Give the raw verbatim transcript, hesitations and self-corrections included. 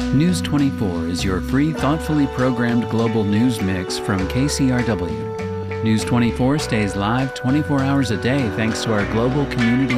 News twenty-four is your free, thoughtfully programmed global news mix from K C R W. News twenty-four stays live twenty-four hours a day thanks to our global community